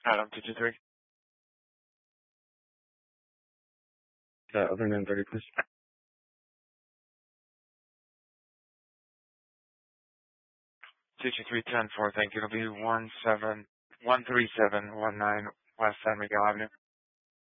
Adam, 223. Other than 30, please. 22310 thank you. It'll be 13719 West San Miguel Avenue.